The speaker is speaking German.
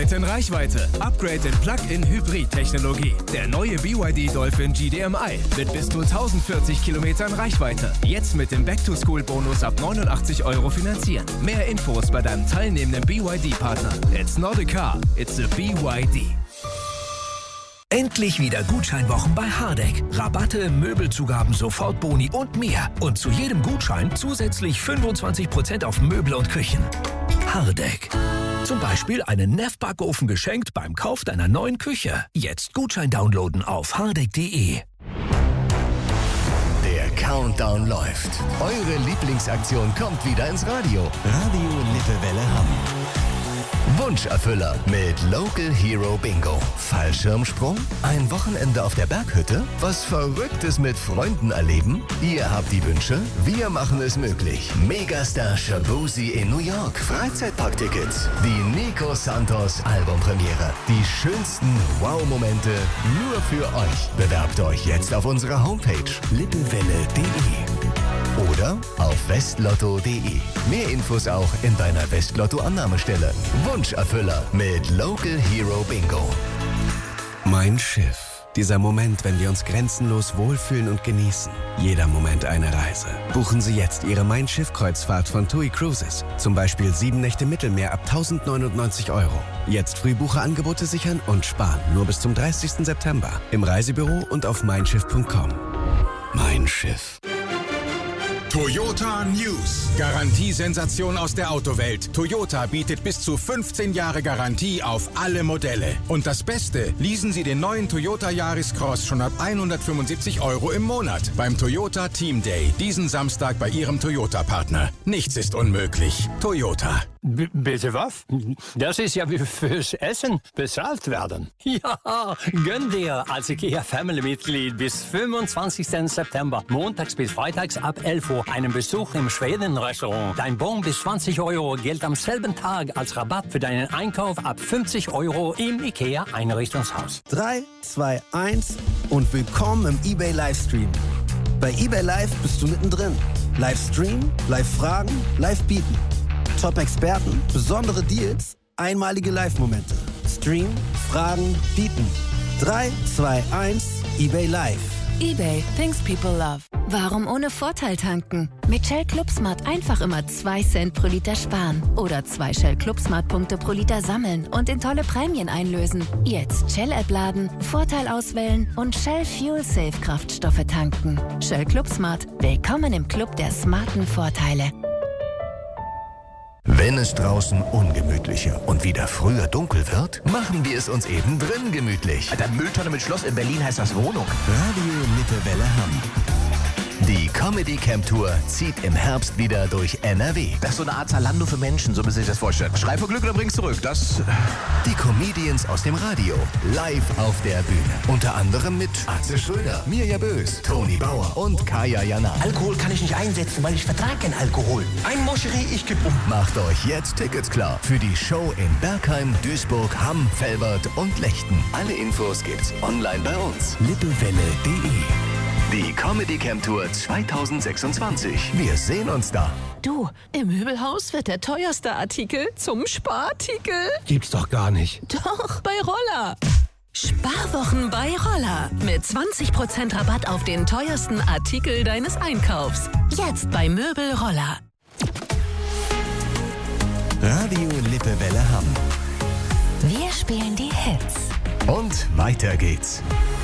In Reichweite. Upgrade in Plug-in-Hybrid-Technologie. Der neue BYD Dolphin GDMI mit bis zu 1040 Kilometern Reichweite. Jetzt mit dem Back-to-School-Bonus ab 89 € finanzieren. Mehr Infos bei deinem teilnehmenden BYD-Partner. It's not a car, it's a BYD. Endlich wieder Gutscheinwochen bei Hardegg. Rabatte, Möbelzugaben, Sofortboni und mehr. Und zu jedem Gutschein zusätzlich 25% auf Möbel und Küchen. Hardegg. Zum Beispiel einen Neff-Backofen geschenkt beim Kauf deiner neuen Küche. Jetzt Gutschein downloaden auf hardegg.de. Der Countdown läuft. Eure Lieblingsaktion kommt wieder ins Radio. Radio Lippewelle Hamm. Wunscherfüller mit Local Hero Bingo. Fallschirmsprung? Ein Wochenende auf der Berghütte? Was Verrücktes mit Freunden erleben? Ihr habt die Wünsche, wir machen es möglich. Megastar Shaboozey in New York. Freizeitparktickets. Die Nico Santos Albumpremiere. Die schönsten Wow-Momente nur für euch. Bewerbt euch jetzt auf unserer Homepage lippewelle.de. Oder auf westlotto.de. Mehr Infos auch in deiner Westlotto-Annahmestelle. Wunscherfüller mit Local Hero Bingo. Mein Schiff. Dieser Moment, wenn wir uns grenzenlos wohlfühlen und genießen. Jeder Moment eine Reise. Buchen Sie jetzt Ihre Mein Schiff-Kreuzfahrt von TUI Cruises. Zum Beispiel 7 Nächte Mittelmeer ab 1099 €. Jetzt Frühbucherangebote sichern und sparen. Nur bis zum 30. September. Im Reisebüro und auf meinschiff.com. Mein Schiff. Toyota News. Garantiesensation aus der Autowelt. Toyota bietet bis zu 15 Jahre Garantie auf alle Modelle. Und das Beste, leasen Sie den neuen Toyota Yaris Cross schon ab 175 € im Monat beim Toyota Team Day. Diesen Samstag bei Ihrem Toyota-Partner. Nichts ist unmöglich. Toyota. Bitte was? Das ist ja wie fürs Essen bezahlt werden. Ja, gönn dir als IKEA-Family-Mitglied bis 25. September, montags bis freitags ab 11 Uhr, einen Besuch im Schweden-Restaurant. Dein Bon bis 20 € gilt am selben Tag als Rabatt für deinen Einkauf ab 50 € im IKEA-Einrichtungshaus. 3, 2, 1 und willkommen im eBay Livestream. Bei eBay Live bist du mittendrin. Livestream, Live-Fragen, Live-Bieten. Top-Experten, besondere Deals, einmalige Live-Momente. Stream, Fragen, Bieten. 3, 2, 1, eBay Live. eBay, things people love. Warum ohne Vorteil tanken? Mit Shell ClubSmart einfach immer 2 Cent pro Liter sparen. Oder 2 Shell ClubSmart-Punkte pro Liter sammeln und in tolle Prämien einlösen. Jetzt Shell-App laden, Vorteil auswählen und Shell Fuel Safe Kraftstoffe tanken. Shell ClubSmart. Willkommen im Club der smarten Vorteile. Wenn es draußen ungemütlicher und wieder früher dunkel wird, machen wir es uns eben drin gemütlich. Alter, Mülltonne mit Schloss in Berlin heißt das Wohnung. Radio Lippewelle Hamm. Die Comedy Camp Tour zieht im Herbst wieder durch NRW. Das ist so eine Art Zalando für Menschen, so müssen Sie sich das vorstellen. Schrei vor Glück oder bring's zurück. Das. Die Comedians aus dem Radio live auf der Bühne. Unter anderem mit Atze Schröder, Mirja Bös, Toni Bauer und Kaya Jana. Alkohol kann ich nicht einsetzen, weil ich vertrage keinen Alkohol. Ein Moscherie, ich geb um. Macht euch jetzt Tickets klar für die Show in Bergheim, Duisburg, Hamm, Velbert und Lechten. Alle Infos gibt's online bei uns. lippewelle.de. Die Comedy Camp Tour 2026. Wir sehen uns da. Du, im Möbelhaus wird der teuerste Artikel zum Sparartikel. Gibt's doch gar nicht. Doch, bei Roller. Sparwochen bei Roller. Mit 20% Rabatt auf den teuersten Artikel deines Einkaufs. Jetzt bei Möbel Roller. Radio Lippewelle Hamm. Wir spielen die Hits. Und weiter geht's.